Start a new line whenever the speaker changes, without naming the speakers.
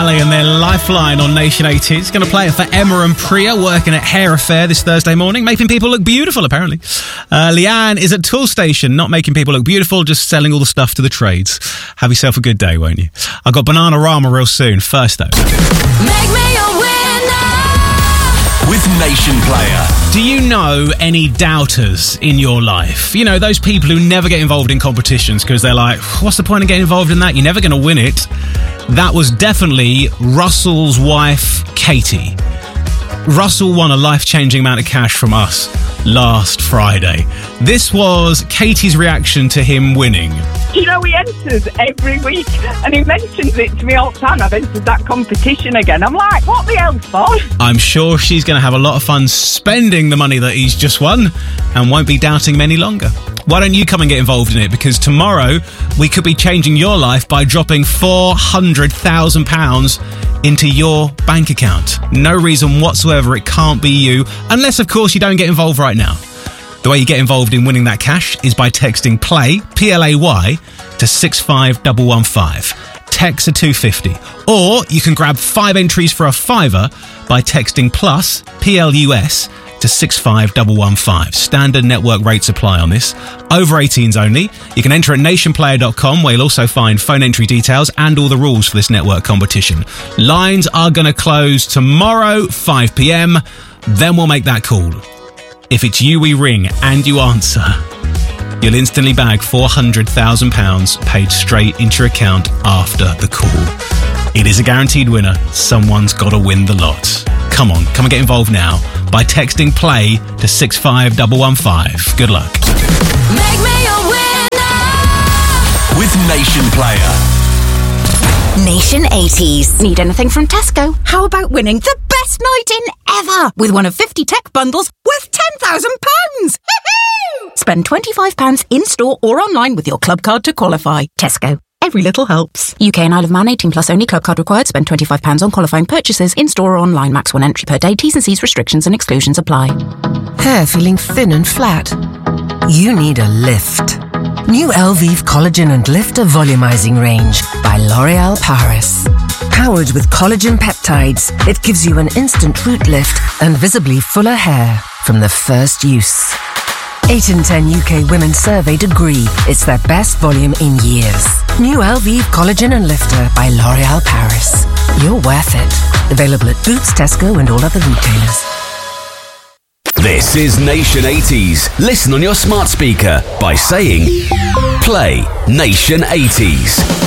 Valley and their Lifeline on Nation 80s. Going to play it for Emma and Priya, working at Hair Affair this Thursday morning, making people look beautiful, apparently. Leanne is at Tool Station, not making people look beautiful, just selling all the stuff to the trades. Have yourself a good day, won't you? I've got Bananarama real soon. First, though.
Make me a winner
with Nation Player.
Do you know any doubters in your life? You know, those people who never get involved in competitions because they're like, what's the point of getting involved in that? You're never going to win it. That was definitely Russell's wife, Katie. Russell won a life-changing amount of cash from us last Friday. This was Katie's reaction to him winning.
You know, he enters every week and he mentions it to me all the time. I've entered that competition again. I'm like, what the hell for?
I'm sure she's going to have a lot of fun spending the money that he's just won and won't be doubting him any longer. Why don't you come and get involved in it? Because tomorrow we could be changing your life by dropping £400,000 into your bank account. No reason whatsoever it can't be you, unless, of course, you don't get involved right now. The way you get involved in winning that cash is by texting PLAY, P-L-A-Y, to 65115. Texts are $2.50. Or you can grab 5 entries for a £5 by texting PLUS, P-L-U-S, to 65115. Standard network rates apply on this. Over 18s only. You can enter at nationplayer.com, where you'll also find phone entry details and all the rules for this network competition. Lines are going to close tomorrow, 5 p.m. Then we'll make that call. If it's you we ring and you answer, you'll instantly bag £400,000 paid straight into your account after the call. It is a guaranteed winner. Someone's got to win the lot. Come on, come and get involved now by texting PLAY to 65115. Good luck.
Make me a winner
with Nation Player.
Nation 80s. Need anything from Tesco? How about winning the best night in ever with one of 50 tech bundles worth £10,000? Spend £25 in-store or online with your club card to qualify. Tesco. Every little helps. UK and Isle of Man, 18 plus only. Club card required. Spend £25 on qualifying purchases in-store or online. Max 1 entry per day. T's and C's, restrictions and exclusions apply.
Hair feeling thin and flat? You need a lift. New Elvive Collagen and Lifter Volumizing Range by L'Oréal Paris. Powered with collagen peptides, it gives you an instant root lift and visibly fuller hair from the first use. 8 in 10 UK women surveyed agree it's their best volume in years. New Elvive Collagen and Lifter by L'Oréal Paris. You're worth it. Available at Boots, Tesco and all other retailers.
This is Nation 80s. Listen on your smart speaker by saying, Play Nation 80s.